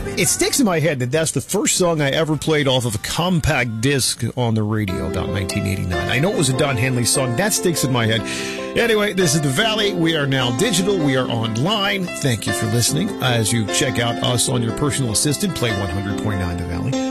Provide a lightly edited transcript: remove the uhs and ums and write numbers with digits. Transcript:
It sticks in my head that that's the first song I ever played off of a compact disc on the radio about 1989. I know it was a Don Henley song. That sticks in my head. Anyway, this is The Valley. We are now digital. We are online. Thank you for listening. As you check out us on your personal assistant, play 100.9 The Valley.